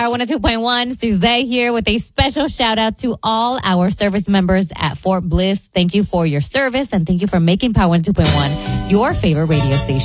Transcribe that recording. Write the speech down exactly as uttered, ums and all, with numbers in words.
Power one oh two point one, Suzette here with a special shout out to all our service members at Fort Bliss. Thank you for your service and thank you for making Power one oh two point one your favorite radio station.